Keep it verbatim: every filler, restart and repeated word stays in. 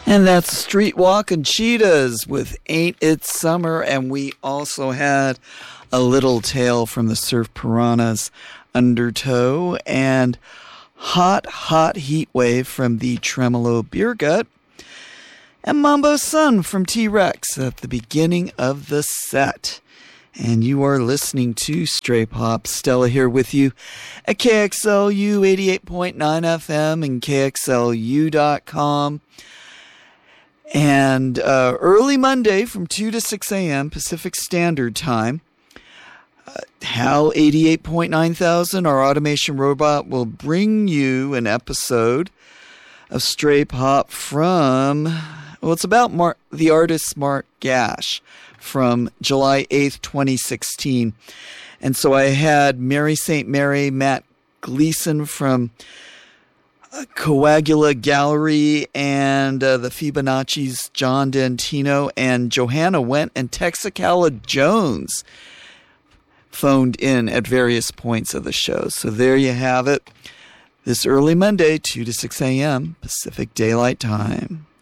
And that's Streetwalkin' Cheetahs with Ain't It Summer. And we also had a little tale from the Surf Piranhas, Undertow, and Hot, Hot Heat Wave from the Tremolo Beer Gut, and Mambo Sun from T-Rex at the beginning of the set. And you are listening to Stray Pop. Stella here with you at K X L U eighty-eight point nine F M and K X L U dot com. And uh, early Monday from two to six a.m. Pacific Standard Time, uh, HAL eighty-eight point nine thousand, our automation robot, will bring you an episode of Stray Pop from, well, it's about Mar- the artist Mark Gash from July eighth, twenty sixteen. And so I had Mary Saint Mary, Matt Gleason from Coagula Gallery, and uh, the Fibonacci's John Dantino, and Johanna Went and Texacala Jones phoned in at various points of the show. So there you have it. This early Monday, two to six a.m. Pacific Daylight Time.